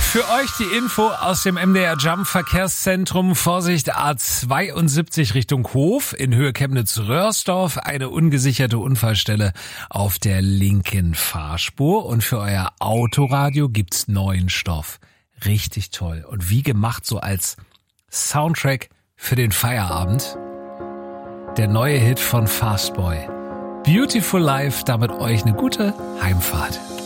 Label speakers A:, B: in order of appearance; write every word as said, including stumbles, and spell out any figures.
A: Für euch die Info aus dem M D R Jump Verkehrszentrum. Vorsicht, A zweiundsiebzig Richtung Hof in Höhe Chemnitz-Röhrsdorf. Eine ungesicherte Unfallstelle auf der linken Fahrspur. Und für euer Autoradio gibt's neuen Stoff. Richtig toll. Und wie gemacht so als Soundtrack für den Feierabend. Der neue Hit von Fastboy. Beautiful Life, damit euch eine gute Heimfahrt.